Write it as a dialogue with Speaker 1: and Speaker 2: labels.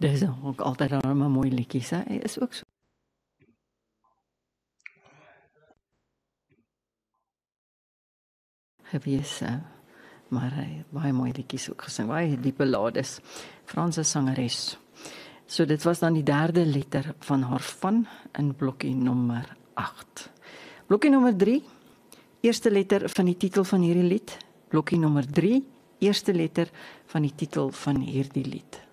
Speaker 1: Dis ook altyd dan 'n mooi liedjies, hè? Is ook so. Gewees, maar baie mooi liedjies ook gesing, baie diepe ballades. Franse sangeres. So dit was dan die derde letter van haar van in blokkie nommer 8. Blokkie nommer 3, eerste letter van die titel van hierdie lied. Blokkie nommer 3, eerste letter van die titel van hierdie lied.